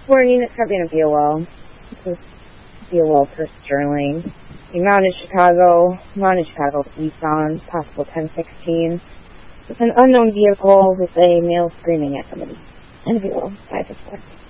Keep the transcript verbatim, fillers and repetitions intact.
Warning, it's going to be in a B O L. This is B O L per Sterling. The amount is Chicago, amount is Chicago east on, possible ten sixteen. It's an unknown vehicle with a male screaming at somebody. And a B O L, five to four.